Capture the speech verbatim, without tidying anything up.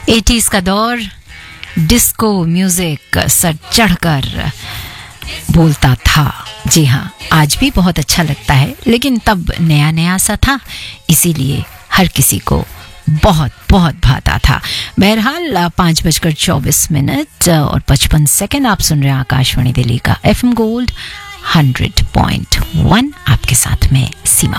Eighties का दौर, disco music sir चढ़कर बोलता था। जी हाँ, आज भी बहुत अच्छा लगता है, लेकिन तब नया नया सा था, इसीलिए हर किसी को बहुत बहुत भाता था। बहरहाल पाँच बजकर चौबीस मिनट और पचपन सेकंड आप सुन रहे हैं आकाशवाणी दिल्ली का FM gold hundred point one, आपके साथ में सीमा।